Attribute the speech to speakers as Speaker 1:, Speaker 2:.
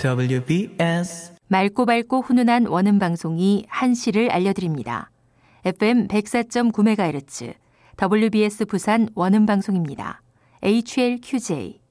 Speaker 1: WBS
Speaker 2: 맑고 밝고 훈훈한 원음 방송이 한시를 알려드립니다. FM 104.9MHz WBS 부산 원음 방송입니다. HLQJ